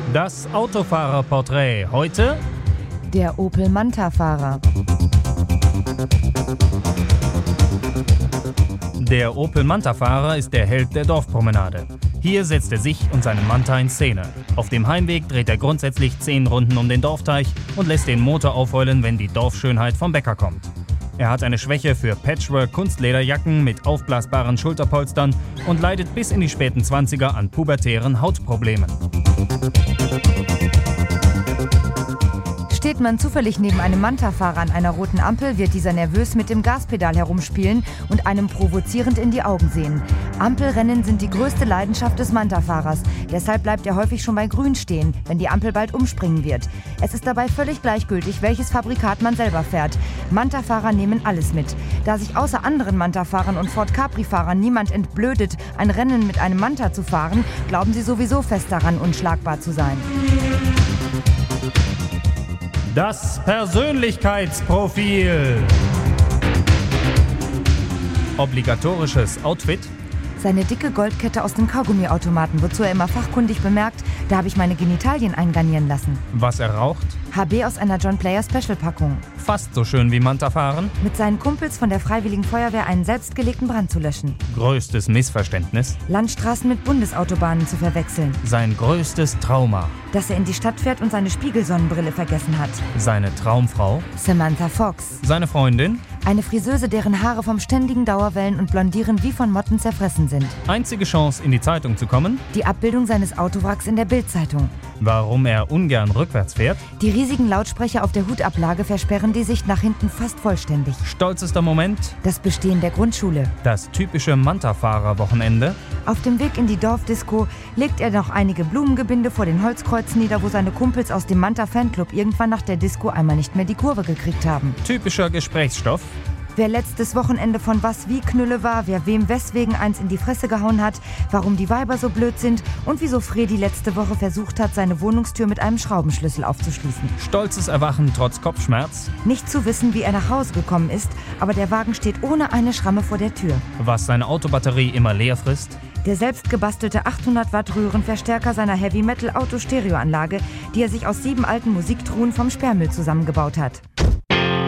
Das Autofahrerporträt heute: Der Opel Manta-Fahrer. Der Opel Manta-Fahrer ist der Held der Dorfpromenade. Hier setzt er sich und seinen Manta in Szene. Auf dem Heimweg dreht er grundsätzlich 10 Runden um den Dorfteich und lässt den Motor aufheulen, wenn die Dorfschönheit vom Bäcker kommt. Er hat eine Schwäche für Patchwork-Kunstlederjacken mit aufblasbaren Schulterpolstern und leidet bis in die späten 20er an pubertären Hautproblemen. Steht man zufällig neben einem Manta-Fahrer an einer roten Ampel, wird dieser nervös mit dem Gaspedal herumspielen und einem provozierend in die Augen sehen. Ampelrennen sind die größte Leidenschaft des Manta-Fahrers. Deshalb bleibt er häufig schon bei Grün stehen, wenn die Ampel bald umspringen wird. Es ist dabei völlig gleichgültig, welches Fabrikat man selber fährt. Manta-Fahrer nehmen alles mit. Da sich außer anderen Manta-Fahrern und Ford Capri-Fahrern niemand entblödet, ein Rennen mit einem Manta zu fahren, glauben sie sowieso fest daran, unschlagbar zu sein. Das Persönlichkeitsprofil. Obligatorisches Outfit: Seine dicke Goldkette aus dem Kaugummiautomaten, wozu er immer fachkundig bemerkt, da habe ich meine Genitalien eingarnieren lassen. Was er raucht: HB aus einer John Player Special-Packung. Fast so schön wie Manta fahren. Mit seinen Kumpels von der Freiwilligen Feuerwehr einen selbstgelegten Brand zu löschen. Größtes Missverständnis: Landstraßen mit Bundesautobahnen zu verwechseln. sein größtes Trauma. Dass er in die Stadt fährt und seine Spiegelsonnenbrille vergessen hat. Seine Traumfrau. Samantha Fox. Seine Freundin. Eine Friseuse, deren Haare vom ständigen Dauerwellen und Blondieren wie von Motten zerfressen sind. Einzige Chance, in die Zeitung zu kommen: Die Abbildung seines Autowracks in der Bild-Zeitung. Warum er ungern rückwärts fährt. Die riesigen Lautsprecher auf der Hutablage versperren die Sicht nach hinten fast vollständig. Stolzester Moment: Das Bestehen der Grundschule. das typische Manta-Fahrer-Wochenende. Auf dem Weg in die Dorfdisco legt er noch einige Blumengebinde vor den Holzkreuzen nieder, wo seine Kumpels aus dem Manta-Fanclub irgendwann nach der Disco einmal nicht mehr die Kurve gekriegt haben. Typischer Gesprächsstoff: Wer letztes Wochenende von was wie Knülle war, wer wem weswegen eins in die Fresse gehauen hat, warum die Weiber so blöd sind und wieso Fredi letzte Woche versucht hat, seine Wohnungstür mit einem Schraubenschlüssel aufzuschließen. Stolzes Erwachen trotz Kopfschmerz. Nicht zu wissen, wie er nach Hause gekommen ist, aber der Wagen steht ohne eine Schramme vor der Tür. Was seine Autobatterie immer leer frisst. Der selbst gebastelte 800 Watt Röhrenverstärker seiner Heavy-Metal-Auto-Stereoanlage, die er sich aus 7 alten Musiktruhen vom Sperrmüll zusammengebaut hat.